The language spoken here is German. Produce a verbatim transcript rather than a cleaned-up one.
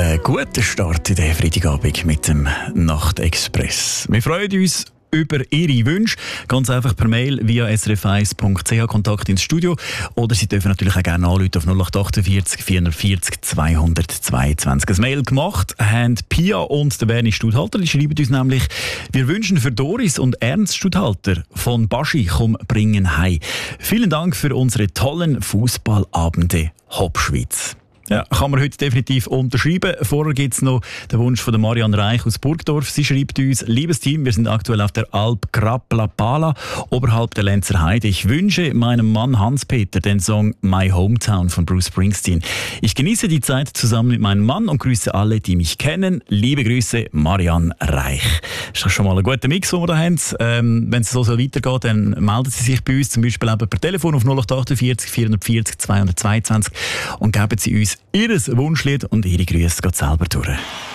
Ein guter Start in den Freitagabend mit dem Nachtexpress. Wir freuen uns über Ihre Wünsche. Ganz einfach per Mail via s r f eins punkt c h Kontakt ins Studio. Oder Sie dürfen natürlich auch gerne anrufen auf null acht achtundvierzig vierundvierzig zweihundertzweiundzwanzig. Ein Mail gemacht haben Pia und der Bernie Studhalter. Die schreiben uns nämlich: Wir wünschen für Doris und Ernst Studhalter von Baschi «Komm, bringen hei». Vielen Dank für unsere tollen Fußballabende Hopschwitz. Ja, kann man heute definitiv unterschreiben. Vorher gibt es noch den Wunsch von der Marianne Reich aus Burgdorf. Sie schreibt uns: Liebes Team, wir sind aktuell auf der Alp Kraplapala oberhalb der Lenzer Heide. Ich wünsche meinem Mann Hans-Peter den Song My Hometown von Bruce Springsteen. Ich genieße die Zeit zusammen mit meinem Mann und grüße alle, die mich kennen. Liebe Grüße, Marianne Reich. Das ist schon mal ein guter Mix, den wir da haben. Ähm, wenn es so weitergeht, dann melden Sie sich bei uns, zum Beispiel eben per Telefon auf null acht achtundvierzig vierundvierzig zweihundertzweiundzwanzig und geben Sie uns Ihr Wunschlied und Ihre Grüße geht selber durch.